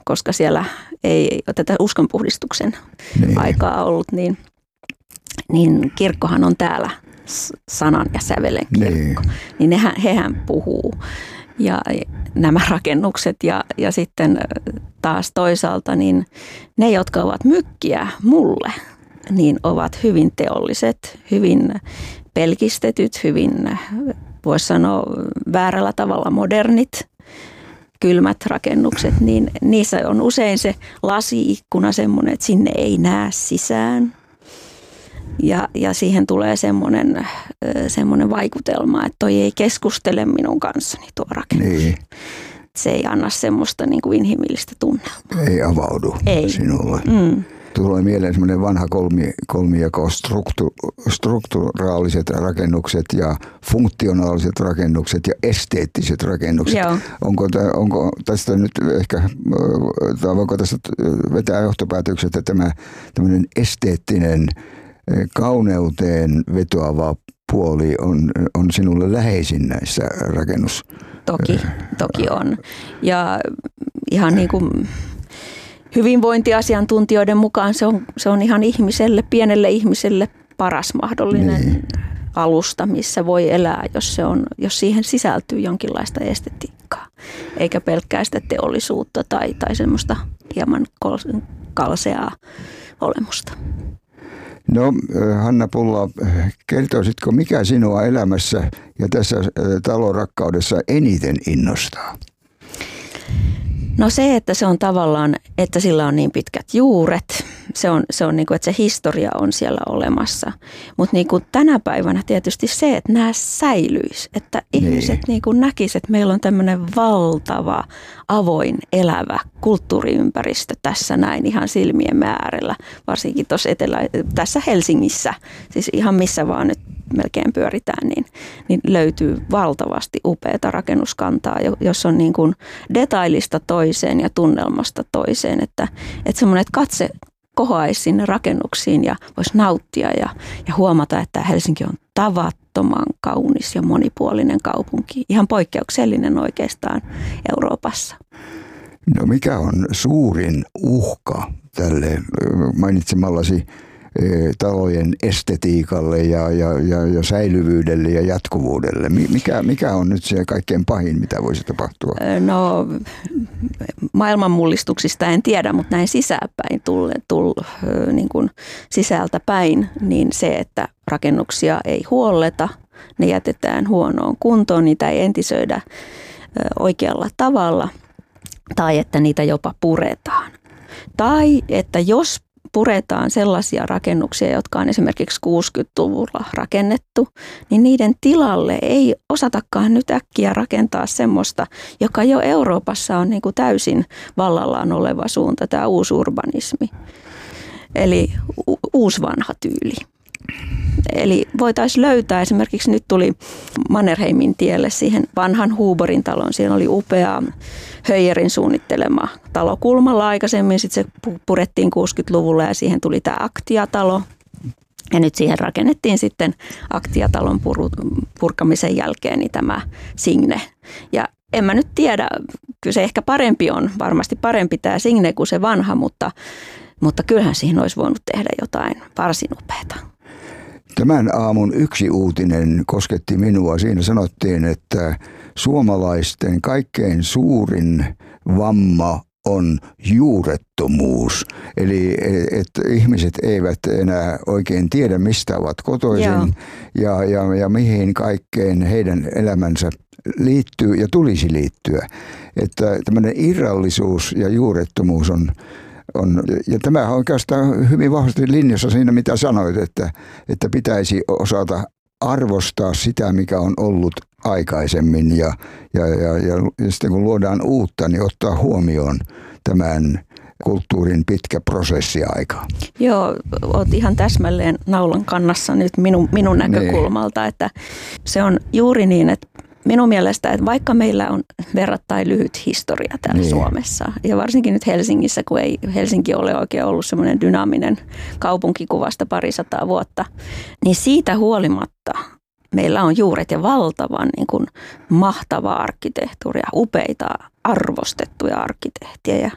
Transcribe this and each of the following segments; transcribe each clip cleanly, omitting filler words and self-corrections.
koska siellä ei tätä uskonpuhdistuksen aikaa ollut, niin kirkkohan on täällä sanan ja sävelen kirkko. Niin hehän puhuu. Ja nämä rakennukset ja sitten taas toisaalta niin ne, jotka ovat mykkiä mulle, niin ovat hyvin teolliset, hyvin pelkistetyt, hyvin voisi sanoa väärällä tavalla modernit, kylmät rakennukset, niin niissä on usein se lasi-ikkuna semmoinen, että sinne ei näe sisään. Ja siihen tulee semmoinen vaikutelma, että toi ei keskustele minun kanssani tuo rakennus. Niin. Se ei anna semmoista niin kuin inhimillistä tunnelmaa. Ei avaudu sinulle. Tulee mieleen semmoinen vanha kolmijako, strukturaaliset rakennukset ja funktionaaliset rakennukset ja esteettiset rakennukset. Joo. Onko tästä nyt ehkä, tai voiko tästä vetää johtopäätökset, että tämä tämmöinen esteettinen kauneuteen vetoava puoli on sinulle läheisin näissä rakennus? Toki on. Ja ihan niin kuin hyvinvointiasiantuntijoiden mukaan se on ihan pienelle ihmiselle paras mahdollinen alusta, missä voi elää, jos siihen sisältyy jonkinlaista estetiikkaa, eikä pelkkää sitä teollisuutta tai semmoista hieman kalseaa olemusta. No, Hanna Pulla, kertoisitko, mikä sinua elämässä ja tässä talonrakkaudessa eniten innostaa? No se, että se on tavallaan, että sillä on niin pitkät juuret, se on niin kuin, että se historia on siellä olemassa. Mutta niin kuin tänä päivänä tietysti se, että nämä säilyisi, että ihmiset niin kuin näkisivät, että meillä on tämmöinen valtava, avoin, elävä kulttuuriympäristö tässä näin ihan silmien äärellä, varsinkin tässä Helsingissä, siis ihan missä vaan nyt melkein pyöritään, niin löytyy valtavasti upeata rakennuskantaa, jos on niin kuin detailista toiseen ja tunnelmasta toiseen, että semmoinen, että katse kohoaisi sinne rakennuksiin ja voisi nauttia ja huomata, että Helsinki on tavattoman kaunis ja monipuolinen kaupunki, ihan poikkeuksellinen oikeastaan Euroopassa. No mikä on suurin uhka tälle mainitsemallasi talojen estetiikalle ja säilyvyydelle ja jatkuvuudelle? Mikä on nyt se kaikkein pahin, mitä voisi tapahtua? No maailmanmullistuksista en tiedä, mutta näin sisäänpäin niin kuin sisältä päin, niin se, että rakennuksia ei huolleta, ne jätetään huonoon kuntoon, niitä ei entisöidä oikealla tavalla tai että niitä jopa puretaan. Tai että jos puretaan sellaisia rakennuksia, jotka on esimerkiksi 60-luvulla rakennettu, niin niiden tilalle ei osatakaan nyt äkkiä rakentaa semmoista, joka jo Euroopassa on niin kuin täysin vallallaan oleva suunta, tämä uusurbanismi. Eli uusvanha tyyli. Eli voitaisiin löytää, esimerkiksi nyt tuli Mannerheimin tielle siihen vanhan Huuborin talon, siinä oli upea Höijerin suunnittelema talo kulmalla aikaisemmin, sitten se purettiin 60-luvulla ja siihen tuli tämä Aktia-talo. Ja nyt siihen rakennettiin sitten Aktia-talon purkamisen jälkeen niin tämä Signe. Ja en mä nyt tiedä, kyllä se ehkä parempi on, varmasti parempi tämä Signe kuin se vanha, mutta kyllähän siihen olisi voinut tehdä jotain varsin upeata. Tämän aamun yksi uutinen kosketti minua. Siinä sanottiin, että suomalaisten kaikkein suurin vamma on juurettomuus. Eli että ihmiset eivät enää oikein tiedä, mistä ovat kotoisin ja mihin kaikkeen heidän elämänsä liittyy ja tulisi liittyä. Että tämmöinen irrallisuus ja juurettomuus on, ja tämä on oikeastaan hyvin vahvasti linjassa siinä, mitä sanoit, että pitäisi osata arvostaa sitä, mikä on ollut aikaisemmin ja sitten kun luodaan uutta, niin ottaa huomioon tämän kulttuurin pitkä prosessiaika. Joo, olet ihan täsmälleen naulan kannassa nyt minun näkökulmalta, että se on juuri niin, että minun mielestä, että vaikka meillä on verrattain lyhyt historia täällä Suomessa ja varsinkin nyt Helsingissä, kun ei Helsinki ole oikein ollut semmoinen dynaaminen kaupunkikuvasta parisataa vuotta, niin siitä huolimatta meillä on juuret ja valtavan niin kuin mahtavaa arkkitehtuuria, upeita arvostettuja arkkitehtejä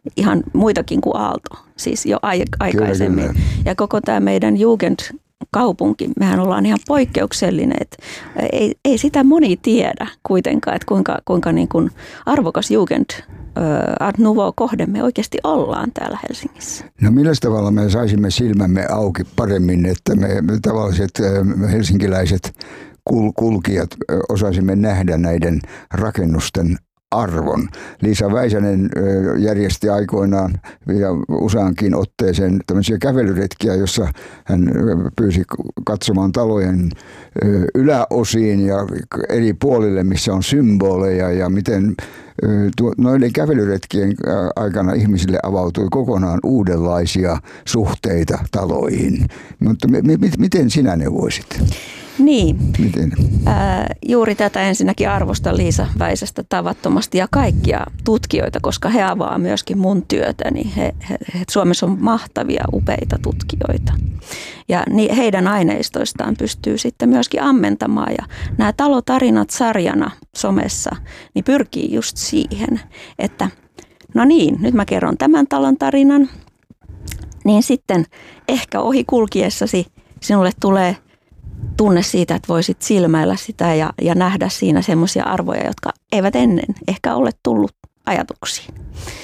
ihan muitakin kuin Aalto, siis jo aikaisemmin. Kyllä. Ja koko tämä meidän Jugend-kaupunki, mehän ollaan ihan poikkeuksellinen, että ei sitä moni tiedä kuitenkaan, että kuinka niin kuin arvokas Jugend Art Nouveau-kohde me oikeasti ollaan täällä Helsingissä. No millä tavalla me saisimme silmämme auki paremmin, että me tavalliset helsinkiläiset kulkijat osaisimme nähdä näiden rakennusten arvon. Liisa Väisänen järjesti aikoinaan ja useankin otteeseen tämmöisiä kävelyretkiä, jossa hän pyysi katsomaan talojen yläosiin ja eri puolille, missä on symboleja ja miten noiden kävelyretkien aikana ihmisille avautui kokonaan uudenlaisia suhteita taloihin. Mutta miten sinä neuvoisit? Niin, Miten? Juuri tätä ensinnäkin arvostan Liisa Väisästä tavattomasti ja kaikkia tutkijoita, koska he avaa myöskin mun työtäni. Suomessa on mahtavia, upeita tutkijoita ja heidän aineistoistaan pystyy sitten myöskin ammentamaan. Ja nämä talotarinat sarjana somessa niin pyrkii just siihen, että no niin, nyt mä kerron tämän talon tarinan, niin sitten ehkä ohi kulkiessasi sinulle tulee tunne siitä, että voisit silmäillä sitä ja nähdä siinä semmoisia arvoja, jotka eivät ennen ehkä ole tullut ajatuksiin.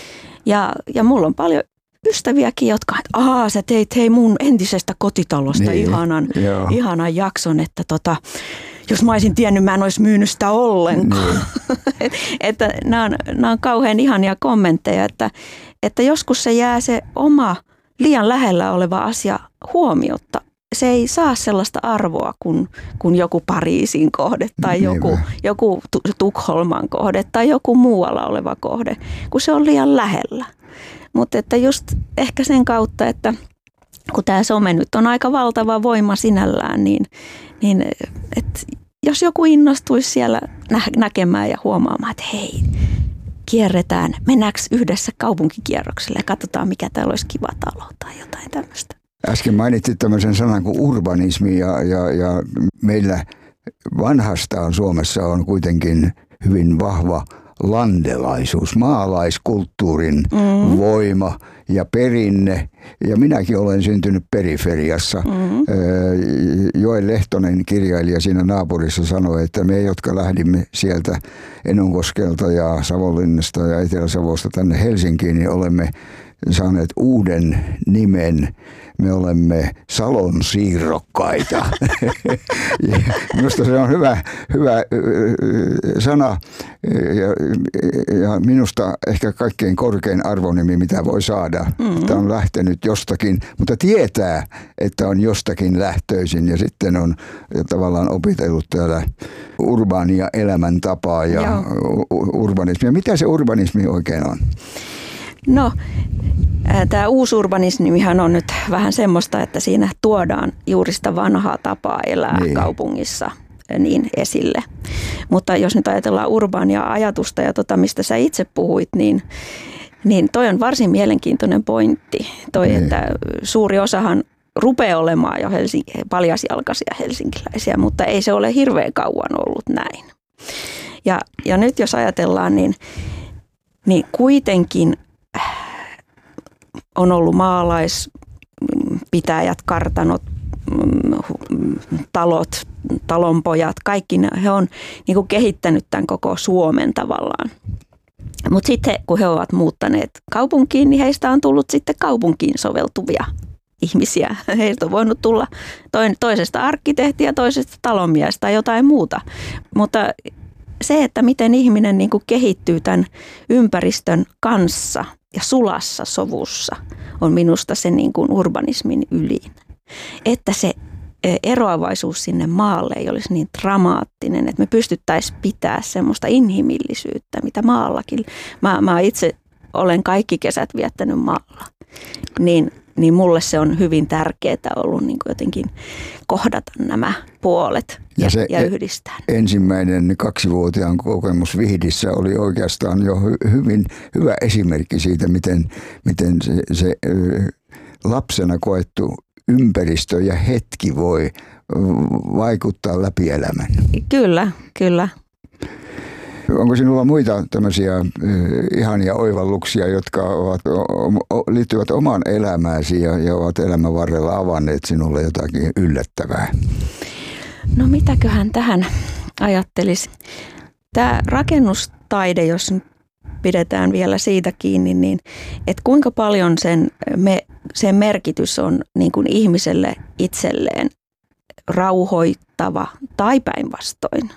Ja mulla on paljon ystäviäkin, jotka, että sä teit mun entisestä kotitalosta ihanan jakson, että jos mä olisin tiennyt, mä en olisi myynyt sitä ollenkaan. Että nämä on kauhean ihania kommentteja, että joskus se jää se oma liian lähellä oleva asia huomiotta. Se ei saa sellaista arvoa kuin joku Pariisin kohde tai joku Tukholman kohde tai joku muualla oleva kohde, kun se on liian lähellä. Mutta että just ehkä sen kautta, että kun tämä some nyt on aika valtava voima sinällään, niin että jos joku innostuisi siellä näkemään ja huomaamaan, että hei, kierretään, mennäänkö yhdessä kaupunkikierrokselle ja katsotaan mikä täällä olisi kiva talo tai jotain tämmöistä. Äsken mainitsit tämmöisen sanan kuin urbanismi ja meillä vanhastaan Suomessa on kuitenkin hyvin vahva landelaisuus, maalaiskulttuurin voima ja perinne. Ja minäkin olen syntynyt periferiassa. Joel Lehtonen, kirjailija siinä naapurissa, sanoi, että me, jotka lähdimme sieltä Enonkoskelta ja Savonlinnasta ja Etelä-Savosta tänne Helsinkiin, niin olemme saaneet uuden nimen. Me olemme Salon siirrokkaita. Minusta se on hyvä sana ja minusta ehkä kaikkein korkein arvonimi, mitä voi saada. Tämä on lähtenyt jostakin, mutta tietää, että on jostakin lähtöisin ja sitten on tavallaan opitellut täällä urbaania elämäntapaa ja urbanismia. Mitä se urbanismi oikein on? No, tämä uusurbanismihan on nyt vähän semmoista, että siinä tuodaan juuri sitä vanhaa tapaa elää kaupungissa niin esille. Mutta jos nyt ajatellaan urbaania ajatusta ja mistä sä itse puhuit, niin toi on varsin mielenkiintoinen pointti. Että suuri osahan rupeaa olemaan jo paljasjalkaisia helsinkiläisiä, mutta ei se ole hirveän kauan ollut näin. Ja nyt jos ajatellaan, niin kuitenkin on ollut maalaispitäjät, kartanot, talot, talonpojat, kaikki he on niin kuin kehittänyt tämän koko Suomen tavallaan. Mutta sitten kun he ovat muuttaneet kaupunkiin, niin heistä on tullut sitten kaupunkiin soveltuvia ihmisiä. Heiltä on voinut tulla toisesta arkkitehtiä, toisesta talonmiestä tai jotain muuta. Mutta se, että miten ihminen niin kuin kehittyy tämän ympäristön kanssa ja sulassa sovussa, on minusta se niin kuin urbanismin ydin. Että se eroavaisuus sinne maalle ei olisi niin dramaattinen, että me pystyttäisiin pitää semmoista inhimillisyyttä, mitä maallakin. Mä itse olen kaikki kesät viettänyt maalla, niin mulle se on hyvin tärkeää ollut niin kuin jotenkin kohdata nämä puolet ja yhdistää. Ensimmäinen 2-vuotiaan kokemus Vihdissä oli oikeastaan jo hyvin hyvä esimerkki siitä, miten se lapsena koettu ympäristö ja hetki voi vaikuttaa läpi elämän. Kyllä. Onko sinulla muita tämmöisiä ihania oivalluksia, jotka liittyvät omaan elämääsi ja ovat elämän varrella avanneet sinulle jotakin yllättävää? No mitäköhän tähän ajattelisi? Tämä rakennustaide, jos pidetään vielä siitä kiinni, niin että kuinka paljon sen merkitys on niin kuin ihmiselle itselleen rauhoittava tai päinvastoin.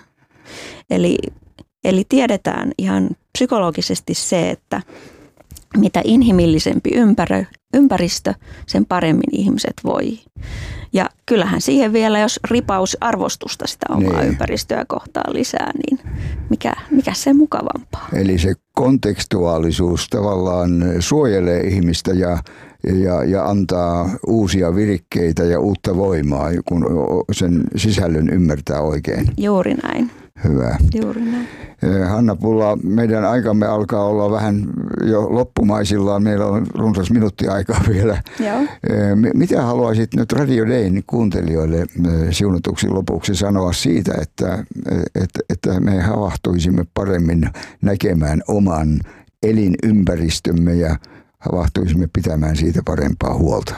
Eli tiedetään ihan psykologisesti se, että mitä inhimillisempi ympäristö, sen paremmin ihmiset voi. Ja kyllähän siihen vielä, jos ripaus arvostusta sitä omaa ympäristöä kohtaan lisää, niin mikä se mukavampaa. Eli se kontekstuaalisuus tavallaan suojelee ihmistä ja antaa uusia virikkeitä ja uutta voimaa, kun sen sisällön ymmärtää oikein. Juuri näin. Hyvä. Juuri näin. Hanna Pulla, meidän aikamme alkaa olla vähän jo loppumaisillaan. Meillä on runsas minuutti aikaa vielä. Joo. Mitä haluaisit nyt Radio Dayn kuuntelijoille siunatuksi lopuksi sanoa siitä, että me havahtuisimme paremmin näkemään oman elinympäristömme ja havahtuisimme pitämään siitä parempaa huolta?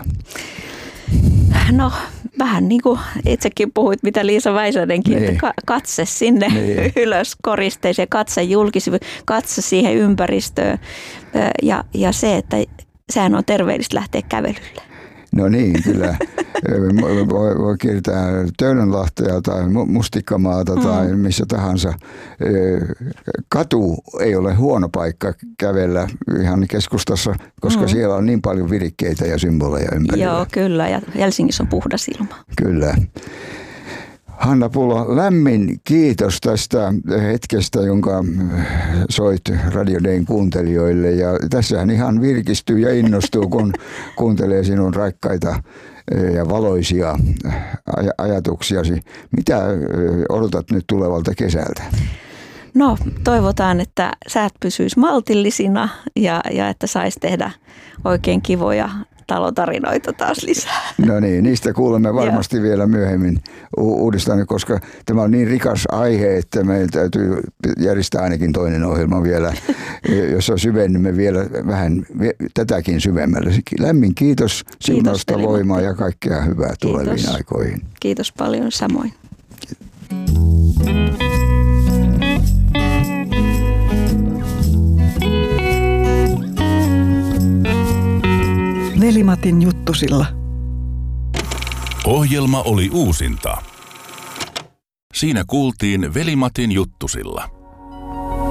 No vähän niin kuin itsekin puhuit, mitä Liisa Väisänenkin, että katse sinne ylös koristeeseen, katse julkisivu, katse siihen ympäristöön ja se, että sehän on terveellistä lähteä kävelylle. No niin, kyllä. Voi kiertää Töölönlahtea tai Mustikkamaata tai missä tahansa. Katu ei ole huono paikka kävellä ihan keskustassa, koska siellä on niin paljon virikkeitä ja symboleja ympärillä. Joo, kyllä. Ja Helsingissä on puhdas ilma. Kyllä. Hanna Pulla, lämmin kiitos tästä hetkestä, jonka soit Radio Dayn kuuntelijoille. Ja tässähän ihan virkistyy ja innostuu, kun kuuntelee sinun rakkaita ja valoisia ajatuksiasi. Mitä odotat nyt tulevalta kesältä? No, toivotaan, että säät pysyisi maltillisina ja että saisi tehdä oikein kivoja talotarinoita taas lisää. No niin, niistä kuulemme varmasti vielä myöhemmin uudestaan, koska tämä on niin rikas aihe, että meidän täytyy järjestää ainakin toinen ohjelma vielä, jossa syvennymme vielä vähän tätäkin syvemmälle. Lämmin kiitos, siunausta, voimaa ja kaikkea hyvää tuleviin aikoihin. Kiitos paljon, samoin. Veli-Matin juttusilla. Ohjelma oli uusinta. Siinä kuultiin Veli-Matin juttusilla.